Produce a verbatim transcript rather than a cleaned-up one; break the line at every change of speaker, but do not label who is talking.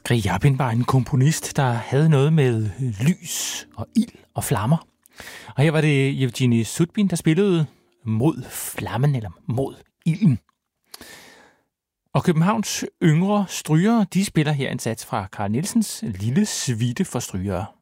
Skrjabin var en komponist, der havde noget med lys og ild og flammer. Og her var det Jevgenij Sudbin, der spillede mod flammen eller mod ilden. Og Københavns yngre strygere, de spiller her en sats fra Carl Nielsens Lille Suite for strygere.